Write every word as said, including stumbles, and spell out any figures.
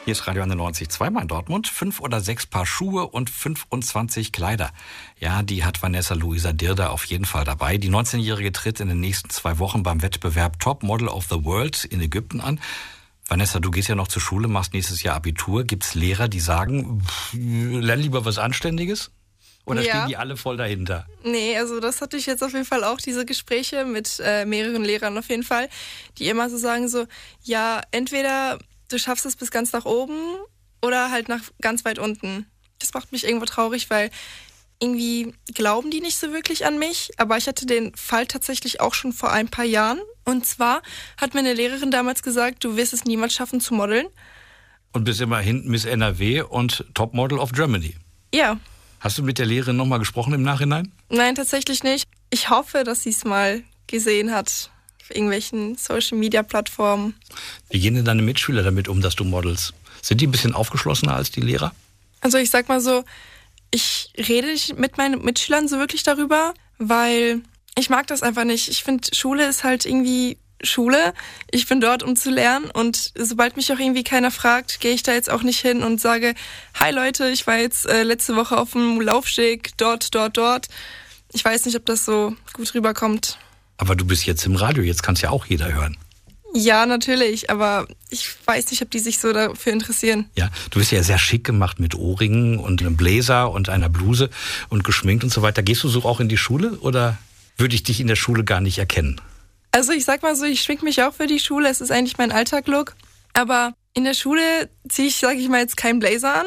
Hier ist Radio einundneunzig Komma zwei mal in Dortmund. Fünf oder sechs Paar Schuhe und fünfundzwanzig Kleider. Ja, die hat Vanessa Luisa Dirda auf jeden Fall dabei. Die neunzehnjährige tritt in den nächsten zwei Wochen beim Wettbewerb Top Model of the World in Ägypten an. Vanessa, du gehst ja noch zur Schule, machst nächstes Jahr Abitur. Gibt's Lehrer, die sagen, lern lieber was Anständiges? Oder Ja. stehen die alle voll dahinter? Nee, also das hatte ich jetzt auf jeden Fall auch, diese Gespräche mit äh, mehreren Lehrern auf jeden Fall, die immer so sagen so, ja, entweder du schaffst es bis ganz nach oben oder halt nach ganz weit unten. Das macht mich irgendwo traurig, weil irgendwie glauben die nicht so wirklich an mich. Aber ich hatte den Fall tatsächlich auch schon vor ein paar Jahren. Und zwar hat meine Lehrerin damals gesagt, du wirst es niemals schaffen zu modeln. Und bist immerhin Miss N R W und Top Model of Germany. Ja, Hast du mit der Lehrerin nochmal gesprochen im Nachhinein? nein, tatsächlich nicht. Ich hoffe, dass sie es mal gesehen hat auf irgendwelchen Social-Media-Plattformen. Wie gehen denn deine Mitschüler damit um, dass du modelst? Sind die ein bisschen aufgeschlossener als die Lehrer? Also ich sag mal so, ich rede nicht mit meinen Mitschülern so wirklich darüber, weil ich mag das einfach nicht. Ich finde, Schule ist halt irgendwie Schule. Ich bin dort, um zu lernen, und sobald mich auch irgendwie keiner fragt, gehe ich da jetzt auch nicht hin und sage, hi Leute, ich war jetzt äh, letzte Woche auf dem Laufsteg, dort, dort, dort. Ich weiß nicht, ob das so gut rüberkommt. Aber du bist jetzt im Radio, jetzt kann es ja auch jeder hören. Ja, natürlich, aber ich weiß nicht, ob die sich so dafür interessieren. Ja, du bist ja sehr schick gemacht mit Ohrringen und einem Bläser und einer Bluse und geschminkt und so weiter. Gehst du so auch in die Schule oder würde ich dich in der Schule gar nicht erkennen? Also ich sag mal so, ich schmink mich auch für die Schule, es ist eigentlich mein Alltag-Look. Aber in der Schule ziehe ich, sag ich mal, jetzt keinen Blazer an.